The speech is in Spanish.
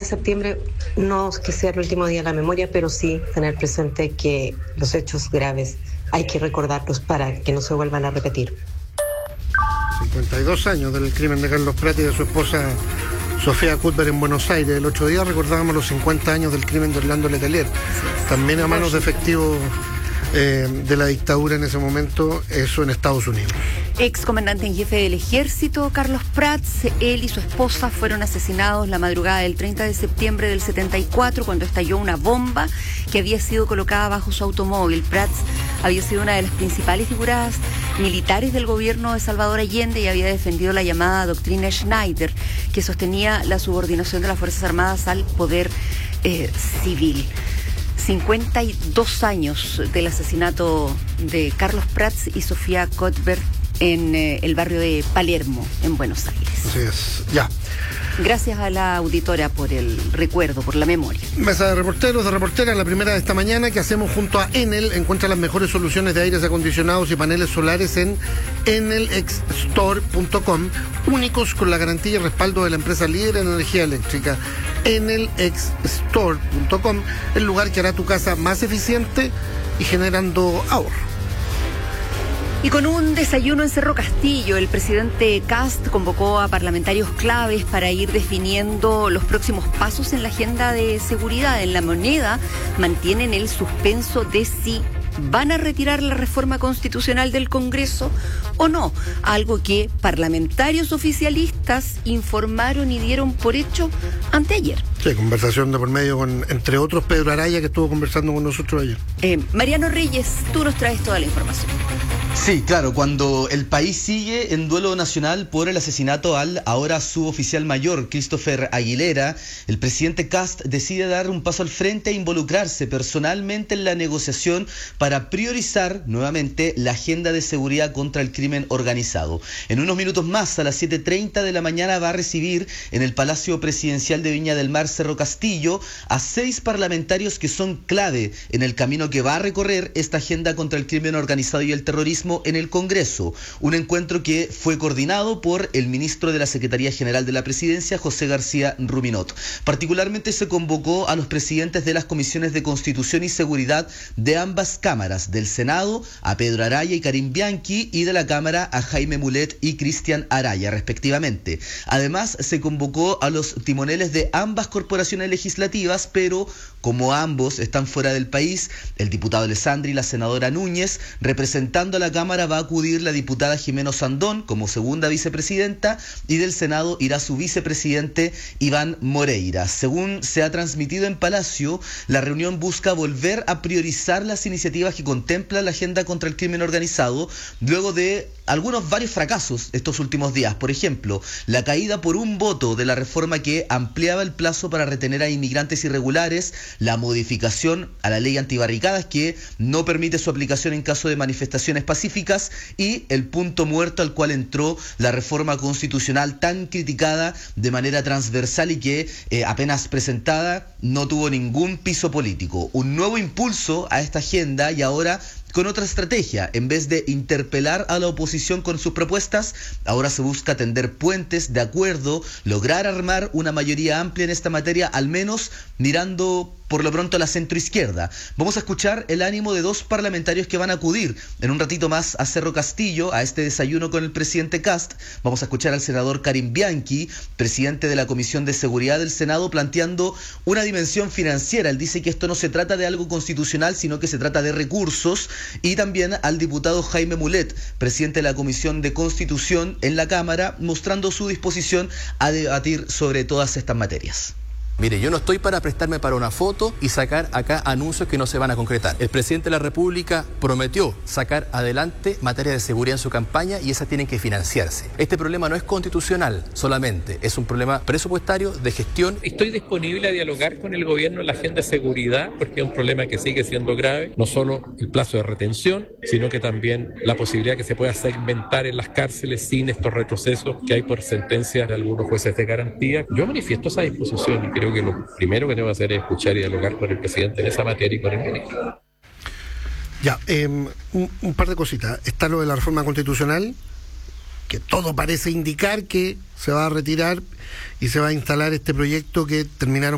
septiembre no es que sea el último día de la memoria, pero sí tener presente que los hechos graves hay que recordarlos para que no se vuelvan a repetir. 52 años del crimen de Carlos Prat y de su esposa Sofía Cuthbert en Buenos Aires. El otro día recordábamos los 50 años del crimen de Orlando Letelier, también a manos de efectivos de la dictadura en ese momento, eso en Estados Unidos. Ex comandante en jefe del ejército, Carlos Prats, él y su esposa fueron asesinados la madrugada del 30 de septiembre del 74 cuando estalló una bomba que había sido colocada bajo su automóvil. Prats había sido una de las principales figuras militares del gobierno de Salvador Allende y había defendido la llamada doctrina Schneider, que sostenía la subordinación de las Fuerzas Armadas al poder civil. 52 años del asesinato de Carlos Prats y Sofía Cuthbert en el barrio de Palermo, en Buenos Aires. Así es, ya. Gracias a la auditora por el recuerdo, por la memoria. Mesa de reporteros, de reporteras, la primera de esta mañana que hacemos junto a Enel. Encuentra las mejores soluciones de aires acondicionados y paneles solares en enelxstore.com, únicos con la garantía y respaldo de la empresa líder en energía eléctrica. enelxstore.com, el lugar que hará tu casa más eficiente y generando ahorro. Y con un desayuno en Cerro Castillo, el presidente Kast convocó a parlamentarios claves para ir definiendo los próximos pasos en la agenda de seguridad. En La Moneda mantienen el suspenso de si van a retirar la reforma constitucional del Congreso o no, algo que parlamentarios oficialistas informaron y dieron por hecho anteayer. Sí, conversación de por medio con, entre otros, Pedro Araya, que estuvo conversando con nosotros ayer. Mariano Reyes, tú nos traes toda la información. Sí, claro, cuando el país sigue en duelo nacional por el asesinato al ahora suboficial mayor Christopher Aguilera, el presidente Kast decide dar un paso al frente e involucrarse personalmente en la negociación para priorizar nuevamente la agenda de seguridad contra el crimen organizado. En unos minutos más, a las 7:30 de la mañana, va a recibir en el Palacio Presidencial de Viña del Mar, Cerro Castillo, a 6 parlamentarios que son clave en el camino que va a recorrer esta agenda contra el crimen organizado y el terrorismo en el Congreso. Un encuentro que fue coordinado por el ministro de la Secretaría General de la Presidencia, José García Ruminot. Particularmente se convocó a los presidentes de las comisiones de Constitución y Seguridad de ambas cámaras, del Senado a Pedro Araya y Karim Bianchi, y de la Cámara a Jaime Mulet y Cristian Araya, respectivamente. Además, se convocó a los timoneles de ambas corporaciones legislativas, pero como ambos están fuera del país, el diputado Alessandri y la senadora Núñez, representando a la Cámara va a acudir la diputada Jimeno Sandón como segunda vicepresidenta, y del Senado irá su vicepresidente Iván Moreira. Según se ha transmitido en Palacio, la reunión busca volver a priorizar las iniciativas que contempla la agenda contra el crimen organizado, luego de varios fracasos estos últimos días. Por ejemplo, la caída por un voto de la reforma que ampliaba el plazo para retener a inmigrantes irregulares, la modificación a la ley antibarricadas que no permite su aplicación en caso de manifestaciones pacíficas, y el punto muerto al cual entró la reforma constitucional tan criticada de manera transversal y que apenas presentada no tuvo ningún piso político. Un nuevo impulso a esta agenda, y ahora con otra estrategia. En vez de interpelar a la oposición con sus propuestas, ahora se busca tender puentes de acuerdo, lograr armar una mayoría amplia en esta materia, al menos mirando por lo pronto a la centroizquierda. Vamos a escuchar el ánimo de 2 parlamentarios que van a acudir en un ratito más a Cerro Castillo, a este desayuno con el presidente Kast. Vamos a escuchar al senador Karim Bianchi, presidente de la Comisión de Seguridad del Senado, planteando una dimensión financiera. Él dice que esto no se trata de algo constitucional, sino que se trata de recursos. Y también al diputado Jaime Mulet, presidente de la Comisión de Constitución en la Cámara, mostrando su disposición a debatir sobre todas estas materias. Mire, yo no estoy para prestarme para una foto y sacar acá anuncios que no se van a concretar. El presidente de la República prometió sacar adelante materia de seguridad en su campaña y esas tienen que financiarse. Este problema no es constitucional solamente, es un problema presupuestario de gestión. Estoy disponible a dialogar con el gobierno en la agenda de seguridad porque es un problema que sigue siendo grave, no solo el plazo de retención, sino que también la posibilidad que se pueda segmentar en las cárceles sin estos retrocesos que hay por sentencias de algunos jueces de garantía. Yo manifiesto esa disposición y creo que lo primero que tengo que hacer es escuchar y dialogar con el presidente en esa materia y con el ministro. Ya, un par de cositas. Está lo de la reforma constitucional, que todo parece indicar que se va a retirar y se va a instalar este proyecto que terminaron